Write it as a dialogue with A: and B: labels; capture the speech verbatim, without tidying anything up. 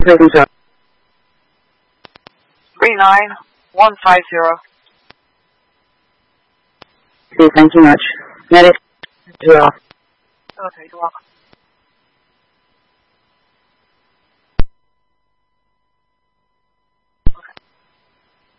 A: Prison Joe.
B: three nine one five zero.
A: Okay, thank you much. Medic, zero.
B: Okay, you're welcome.